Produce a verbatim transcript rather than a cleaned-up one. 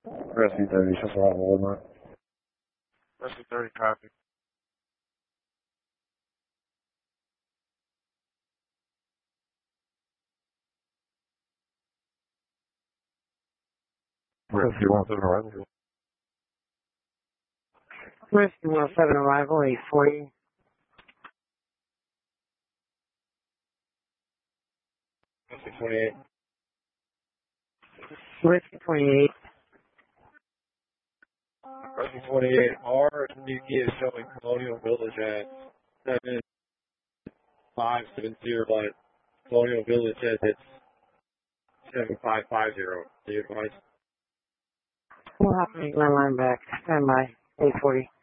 Rescue thirty, just around Walmart. Rescue thirty, copy. Rescue one seven arrival. Rescue one seven arrival, eight forty. Rescue twenty-eight. Rescue twenty-eight. Rescue twenty-eight, our N D T is showing Colonial Village at seven five seven zero, but Colonial Village says it's seven five five zero. Do you advise? We'll have to make my line back. Stand by, eight forty.